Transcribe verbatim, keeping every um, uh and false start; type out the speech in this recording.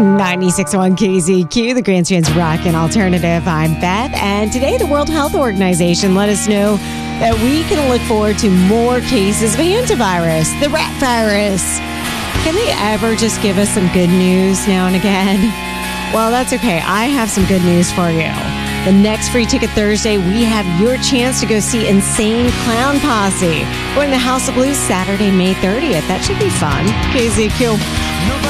ninety-six point one K Z Q, the Grandstand's Rock and Alternative. I'm Beth, and today the World Health Organization let us know that we can look forward to more cases of hantavirus, the rat virus. Can they ever just give us some good news now and again? Well, that's okay. I have some good news for you. The next Free Ticket Thursday, we have your chance to go see Insane Clown Posse. We're in the House of Blues Saturday, May thirtieth. That should be fun. K Z Q.